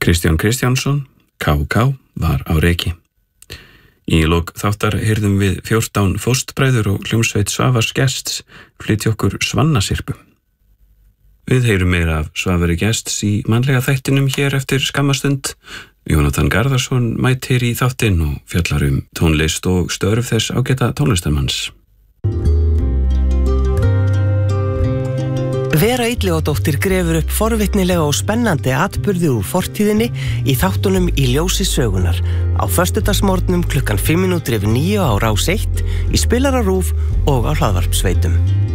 Kristján Kristjánsson, KK, var á reiki. Í lok þáttar heyrðum við 14 fóstbræður og hljómsveit Svavars Gests flytja okkur Svannasyrpu. Við heyrum meira af Svavari Gests í mannlega þættinum hér eftir skammastund. Jónatan Garðarsson mætir í þáttinn og fjallar tónlist og störf þess ágæta tónlistarmanns. Vera Illugadóttir grefur upp forvitnilega og spennandi atburði úr fortíðinni í þáttunum Í ljósi sögunar á föstudagsmorgnum klukkan 8:05 á Rás 1, í Spilara RÚV og á hlaðvarpsveitum.